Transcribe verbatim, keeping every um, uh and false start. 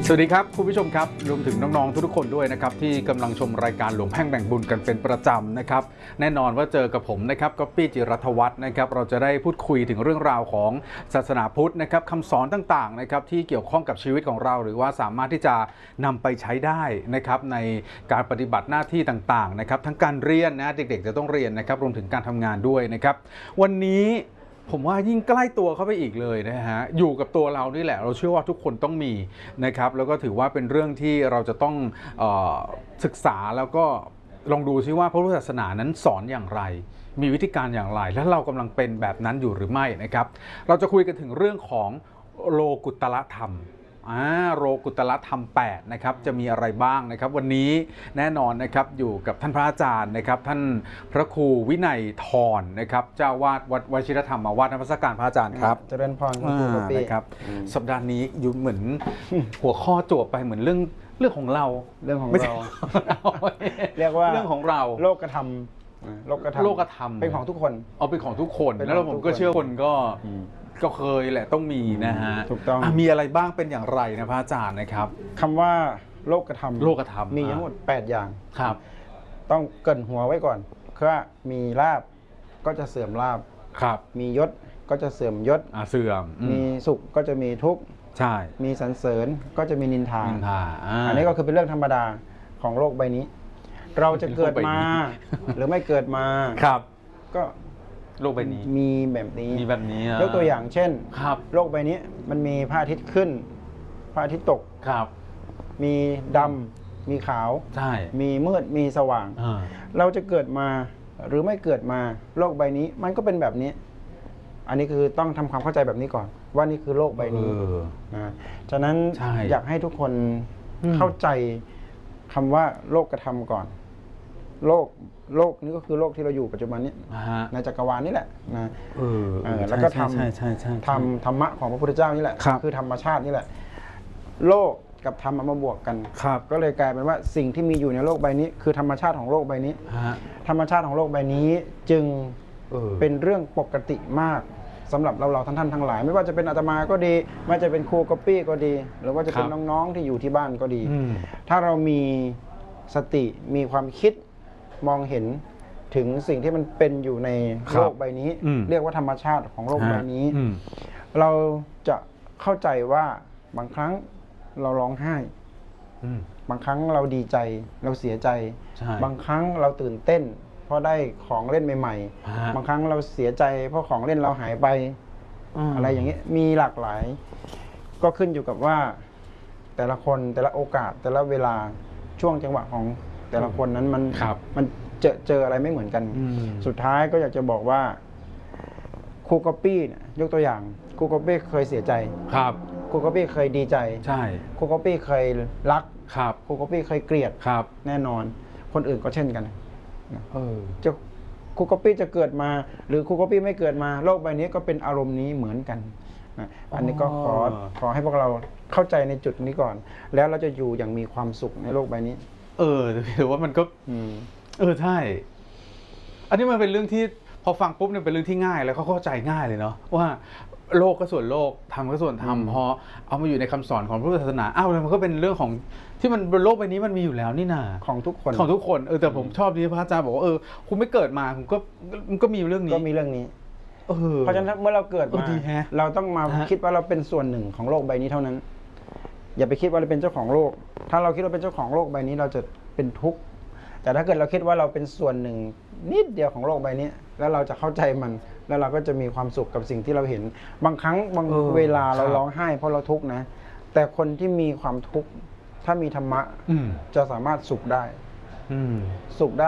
สวัสดีครับคุณผู้ชมครับรวมถึงน้องๆทุกๆคนด้วยนะครับที่กำลังชมรายการหลวงแพ่งแบ่งบุญกันเป็นประจำนะครับแน่นอนว่าเจอกับผมนะครับก๊อปปี้จิรัฐวัฒน์นะครับเราจะได้พูดคุยถึงเรื่องราวของศาสนาพุทธนะครับคำสอนต่างๆนะครับที่เกี่ยวข้องกับชีวิตของเราหรือว่าสามารถที่จะนำไปใช้ได้นะครับในการปฏิบัติหน้าที่ต่างๆนะครับทั้งการเรียนนะเด็กๆจะต้องเรียนนะครับรวมถึงการทำงานด้วยนะครับวันนี้ผมว่ายิ่งใกล้ตัวเข้าไปอีกเลยนะฮะอยู่กับตัวเรานี่แหละเราเชื่อว่าทุกคนต้องมีนะครับแล้วก็ถือว่าเป็นเรื่องที่เราจะต้องเอ่อศึกษาแล้วก็ลองดูซิว่าพระพุทธศาสนานั้นสอนอย่างไรมีวิธีการอย่างไรและเรากำลังเป็นแบบนั้นอยู่หรือไม่นะครับเราจะคุยกันถึงเรื่องของโลกุตตรธรรมอ่าโลกุตตรธรรมแปดนะครับจะมีอะไรบ้างนะครับวันนี้แน่นอนนะครับอยู่กับท่านพระอาจารย์นะครับท่านพระครูวินัยทรนะครับเจ้าวาดวัดวชิรธรรมวาดนมัสการพระอาจารย์ครับเจริญพรนะครับสัปดาห์นี้อยู่เหมือนหัวข้อจวบไปเหมือนเรื่องเรื่องของเราเรื่องของเราเรียกว่าเรื่องของเราโลกธรรมโลกธรรมโลกธรรมเป็นของทุกคนเอาเป็นของทุกคนแล้วผมก็เชื่อคนก็ก็เคยแหละต้องมีนะฮะถูกต้องมีอะไรบ้างเป็นอย่างไรนะพระอาจารย์นะครับคำว่าโลกธรรมโลกธรรมมีทั้งหมดแปดอย่างครับต้องเกริ่นหัวไว้ก่อนคือว่ามีลาภก็จะเสื่อมลาภครับมียศก็จะเสื่อมยศเสื่อมมีสุขก็จะมีทุกข์ใช่มีสรรเสริญก็จะมีนินทานินทาอันนี้ก็คือเป็นเรื่องธรรมดาของโลกใบนี้ เราจะเกิดมาหรือไม่เกิดมาครับก็โลกใบนี้มีแบบนี้มีแบบนี้ยกตัวอย่างเช่นครับโลกใบนี้มันมีพระอาทิตย์ขึ้นพระอาทิตย์ตกครับมีดำมีขาวใช่มีมืดมีสว่างเราจะเกิดมาหรือไม่เกิดมาโลกใบนี้มันก็เป็นแบบนี้อันนี้คือต้องทำความเข้าใจแบบนี้ก่อนว่านี่คือโลกใบนี้นะฉะนั้นอยากให้ทุกคนเข้าใจคำว่าโลกธรรมก่อนโลกโลกนี้ก็คือโลกที่เราอยู่ปัจจุบันนี้ในจักรวาลนี่แหละนะแล้วก็ทำทำธรรมะของพระพุทธเจ้านี่แหละคือธรรมชาตินี่แหละโลกกับธรรมมาบวกกันก็เลยกลายเป็นว่าสิ่งที่มีอยู่ในโลกใบนี้คือธรรมชาติของโลกใบนี้ธรรมชาติของโลกใบนี้จึงเป็นเรื่องปกติมากสำหรับเราเราท่านท่านทั้งหลายไม่ว่าจะเป็นอาตมาก็ดีไม่ว่าจะเป็นครูก๊อปปี้ก็ดีหรือว่าจะเป็นน้องๆที่อยู่ที่บ้านก็ดีถ้าเรามีสติมีความคิดมองเห็นถึงสิ่งที่มันเป็นอยู่ในโลกใบนี้เรียกว่าธรรมชาติของโลกใบนี้เราจะเข้าใจว่าบางครั้งเราร้องไห้บางครั้งเราดีใจเราเสียใจบางครั้งเราตื่นเต้นเพราะได้ของเล่นใหม่ๆบางครั้งเราเสียใจเพราะของเล่นเราหายไปอะไรอย่างนี้มีหลากหลายก็ขึ้นอยู่กับว่าแต่ละคนแต่ละโอกาสแต่ละเวลาช่วงจังหวะของแต่ละคนนั้นมันมันเจอเจออะไรไม่เหมือนกันสุดท้ายก็อยากจะบอกว่าครูก๊อปปี้ยกตัวอย่างครูก๊อปปี้เคยเสียใจครับครูก๊อปปี้เคยดีใจใช่ครูก๊อปปี้เคยรักครับครูก๊อปปี้เคยเกลียดครับแน่นอนคนอื่นก็เช่นกันเออจะครูก๊อปปี้จะเกิดมาหรือครูก๊อปปี้ไม่เกิดมาโลกใบนี้ก็เป็นอารมณ์นี้เหมือนกันอันนี้ก็ขอขอให้พวกเราเข้าใจในจุดนี้ก่อนแล้วเราจะอยู่อย่างมีความสุขในโลกใบนี้เออถือว่ามันก็เออใช่อันนี้มันเป็นเรื่องที่พอฟังปุ๊บเนี่ยเป็นเรื่องที่ง่ายแล้วเขาเข้าใจง่ายเลยเนาะว่าโลกก็ส่วนโลกธรรมก็ส่วนธรรมพอเอามาอยู่ในคำสอนของพระพุทธศาสนาอ้าวมันก็เป็นเรื่องของที่มันบนโลกใบนี้มันมีอยู่แล้วนี่นาของทุกคนของทุกคนเออแต่ผมชอบที่พระอาจารย์บอกว่าเออคุณไม่เกิดมาคุณก็มันก็มีเรื่องนี้ก็มีเรื่องนี้เพราะฉะนั้นเมื่อเราเกิดมาเราต้องมาคิดว่าเราเป็นส่วนหนึ่งของโลกใบนี้เท่านั้นอย่าไปคิดว่าเราเป็นเจ้าของโลกถ้าเราคิดว่าเป็นเจ้าของโลกใบนี้เราจะเป็นทุกข์แต่ถ้าเกิดเราคิดว่าเราเป็นส่วนหนึ่งนิดเดียวของโลกใบนี้แล้วเราจะเข้าใจมันแล้วเราก็จะมีความสุขกับสิ่งที่เราเห็นบางครั้งบางเวลาเราร้องไห้เพราะเราทุกข์นะแต่คนที่มีความทุกข์ถ้ามีธรรมะจะสามารถสุขได้สุขได้